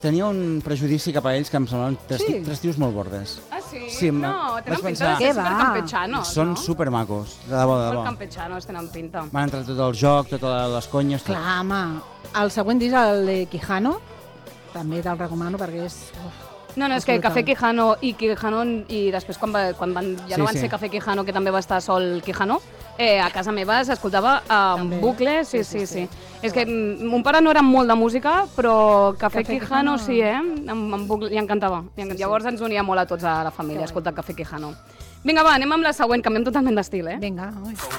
Tenia un prejudici cap a ells que em semblaven tres tios molt bordes. Ah, sí? Sí, No, vaig tenen pinta pensar- de ser supercampechanos, no? Són supermacos, de debò, de Molt debò. campechanos tenen pinta. Van entrar tot el joc, totes les conyes... tot. Clar, home. El següent disc, el de Quijano, també te'l recomano perquè és... No, és que Café Quijano i Quijano, i després quan van, ja no van ser Café Quijano, que també va estar sol Quijano, a casa meva s'escoltava en bucle, sí. És que mon pare no era molt de música, però Café Quijano sí, en bucle, li encantava. Llavors ens unia molt a tots a la família, escoltar Café Quijano. Vinga, va, anem amb la següent, canviem totalment d'estil, Vinga, oi.